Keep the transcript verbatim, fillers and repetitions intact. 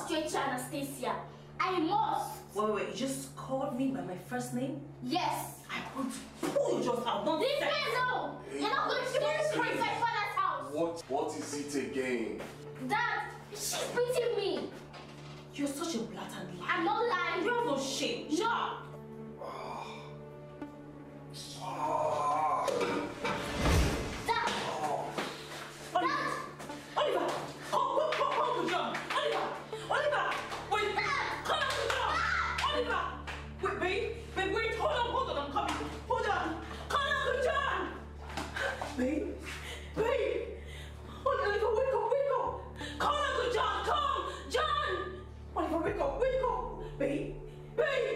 straight to Anastasia. I must. Wait, wait, you just called me by my first name? Yes. I want to pull you just out. Don't This man, no. You're not going to do this in my father's house. What, what is it again? Dad, she's beating me. You're such a blatant liar. I'm not lying. You have no shame. No. Ah. Dad. Oliver! Oliver! Come, come, come, come to John! Oliver! Oliver! Wait! Dad. Come on to John! Oliver! Wait, babe! Babe, wait! Hold on, hold on, I'm coming! Hold on! Come on to John! Babe! Babe! Oliver, wake up, wake up! Come on to John! Come! John! Oliver, wake up, wake up! Babe! Babe!